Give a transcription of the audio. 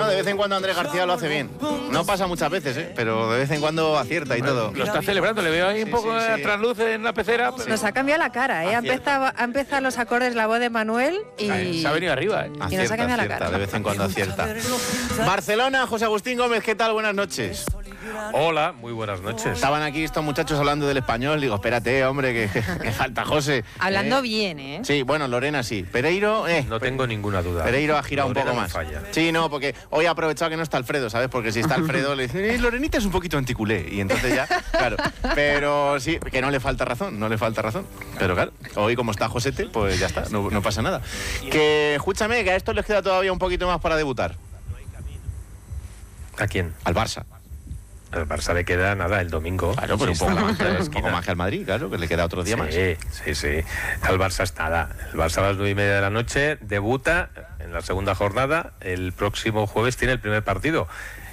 Bueno, de vez en cuando Andrés García lo hace bien. No pasa muchas veces, pero de vez en cuando acierta y todo. Lo está celebrando, le veo ahí un poco de trasluce en la pecera. Pero... Nos ha cambiado la cara, ¿eh? Ha empezado los acordes la voz de Manuel y... Se ha venido arriba, ¿eh? Y nos ha cambiado la cara. De vez en cuando acierta. Barcelona, José Agustín Gómez, ¿qué tal? Buenas noches. Hola, muy buenas noches. Estaban aquí estos muchachos hablando del español. Digo, espérate, hombre, que falta José. Hablando bien, ¿eh? Sí, bueno, Lorena sí. Pereiro, no tengo ninguna duda. Pereiro ha girado Lorena un poco no más. falla. Sí, no, porque hoy ha aprovechado que no está Alfredo, ¿sabes? Porque si está Alfredo le dice, Lorenita es un poquito anticulé. Y entonces ya, claro. Pero sí, que no le falta razón, no le falta razón. Pero claro, hoy como está Josete, pues ya está, no pasa nada. Que, escúchame, que a estos les queda todavía un poquito más para debutar. ¿A quién? Al Barça. Al Barça le queda nada el domingo. Claro, pero un poco más que al Madrid, claro, que le queda otro día más. Sí. Al Barça es nada. El Barça a las 9:30 de la noche debuta en la segunda jornada. El próximo jueves tiene el primer partido.